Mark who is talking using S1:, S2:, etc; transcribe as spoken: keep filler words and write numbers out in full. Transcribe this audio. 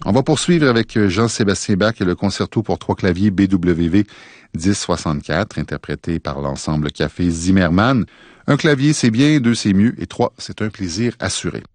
S1: On va poursuivre avec Jean-Sébastien Bach et le concerto pour trois claviers B W V dix soixante-quatre, interprété par l'ensemble Café Zimmermann. Un clavier, c'est bien, deux, c'est mieux, et trois, c'est un plaisir assuré.